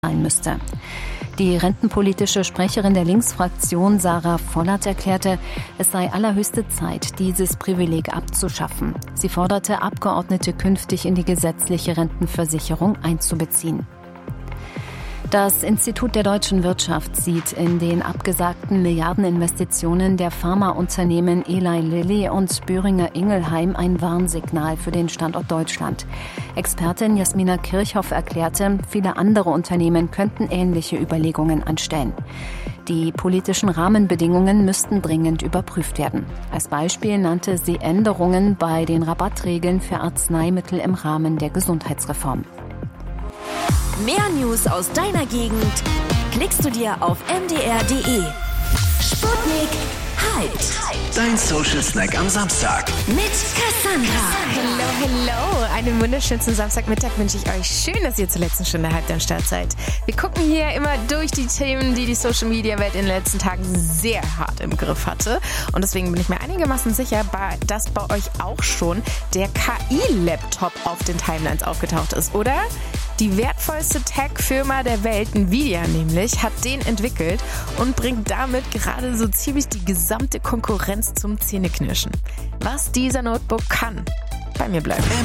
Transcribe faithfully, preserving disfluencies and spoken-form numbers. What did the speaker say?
sein müsste. Die rentenpolitische Sprecherin der Linksfraktion Sarah Vollert erklärte, es sei allerhöchste Zeit, dieses Privileg abzuschaffen. Sie forderte, Abgeordnete künftig in die gesetzliche Rentenversicherung einzubeziehen. Das Institut der deutschen Wirtschaft sieht in den abgesagten Milliardeninvestitionen der Pharmaunternehmen Eli Lilly und Boehringer Ingelheim ein Warnsignal für den Standort Deutschland. Expertin Jasmina Kirchhoff erklärte, viele andere Unternehmen könnten ähnliche Überlegungen anstellen. Die politischen Rahmenbedingungen müssten dringend überprüft werden. Als Beispiel nannte sie Änderungen bei den Rabattregeln für Arzneimittel im Rahmen der Gesundheitsreform. Mehr News aus deiner Gegend klickst du dir auf m d r punkt d e. Sputnik Hyped. Dein Social Snack am Samstag. Mit Cassandra. Hello, hello. Einen wunderschönen Samstagmittag wünsche ich euch. Schön, dass ihr zur letzten Stunde Hyped am Start seid. Wir gucken hier immer durch die Themen, die die Social-Media-Welt in den letzten Tagen sehr hart im Griff hatte. Und deswegen bin ich mir einigermaßen sicher, dass bei euch auch schon der K I-Laptop auf den Timelines aufgetaucht ist, oder? Die wertvollste Tech-Firma der Welt, Nvidia nämlich, hat den entwickelt und bringt damit gerade so ziemlich die gesamte Konkurrenz zum Zähneknirschen. Was dieser Notebook kann, bei mir bleiben.